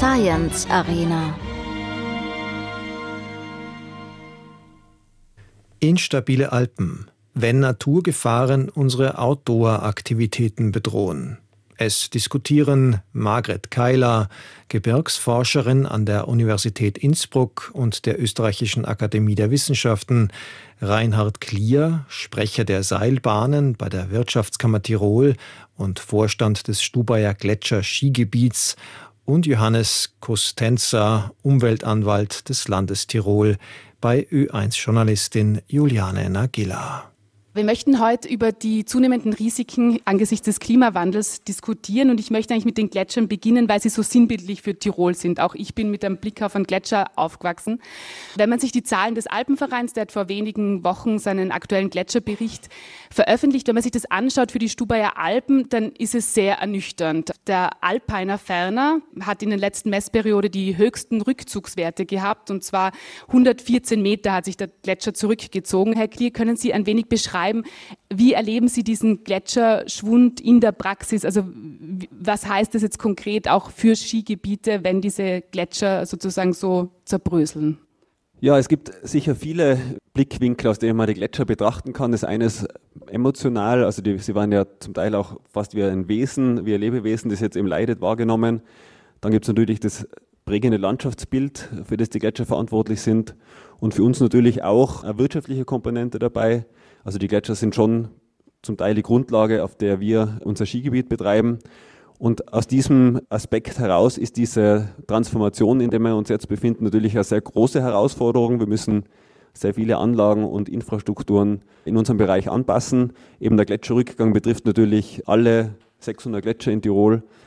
Science Arena. Instabile Alpen, wenn Naturgefahren unsere Outdoor-Aktivitäten bedrohen. Es diskutieren Margret Keiler, Gebirgsforscherin an der Universität Innsbruck und der Österreichischen Akademie der Wissenschaften, Reinhard Klier, Sprecher der Seilbahnen bei der Wirtschaftskammer Tirol und Vorstand des Stubaier Gletscher-Skigebiets, und Johannes Costenza, Umweltanwalt des Landes Tirol, bei Ö1-Journalistin Juliane Nagila. Wir möchten heute über die zunehmenden Risiken angesichts des Klimawandels diskutieren, und ich möchte eigentlich mit den Gletschern beginnen, weil sie so sinnbildlich für Tirol sind. Auch ich bin mit einem Blick auf einen Gletscher aufgewachsen. Wenn man sich die Zahlen des Alpenvereins, der hat vor wenigen Wochen seinen aktuellen Gletscherbericht veröffentlicht, wenn man sich das anschaut für die Stubaier Alpen, dann ist es sehr ernüchternd. Der Alpiner Ferner hat in der letzten Messperiode die höchsten Rückzugswerte gehabt, und zwar 114 Meter hat sich der Gletscher zurückgezogen. Herr Klier, können Sie ein wenig beschreiben, wie erleben Sie diesen Gletscherschwund in der Praxis? Also was heißt das jetzt konkret auch für Skigebiete, wenn diese Gletscher sozusagen so zerbröseln? Ja, es gibt sicher viele Blickwinkel, aus denen man die Gletscher betrachten kann. Das eine ist emotional, also sie waren ja zum Teil auch fast wie ein Wesen, wie ein Lebewesen, das jetzt eben leidet, wahrgenommen. Dann gibt es natürlich das prägende Landschaftsbild, für das die Gletscher verantwortlich sind, und für uns natürlich auch eine wirtschaftliche Komponente dabei. Also die Gletscher sind schon zum Teil die Grundlage, auf der wir unser Skigebiet betreiben. Und aus diesem Aspekt heraus ist diese Transformation, in der wir uns jetzt befinden, natürlich eine sehr große Herausforderung. Wir müssen sehr viele Anlagen und Infrastrukturen in unserem Bereich anpassen. Eben der Gletscherrückgang betrifft natürlich alle 600 Gletscher in Tirol.